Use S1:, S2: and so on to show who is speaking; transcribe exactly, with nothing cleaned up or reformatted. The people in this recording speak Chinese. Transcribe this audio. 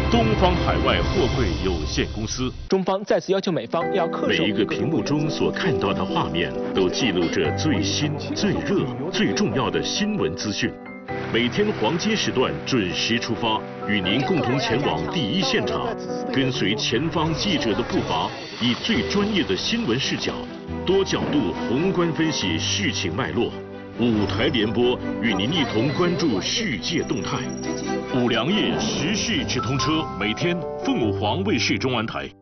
S1: 东方海外货柜有限公司。
S2: 中方再次要求美方要恪守。
S1: 每一个屏幕中所看到的画面，都记录着最新、最热、最重要的新闻资讯。每天黄金时段准时出发，与您共同前往第一现场，跟随前方记者的步伐，以最专业的新闻视角，多角度宏观分析事情脉络。五台联播与您一同关注世界动态。五粮液时事直通车，每天凤凰卫视中文台。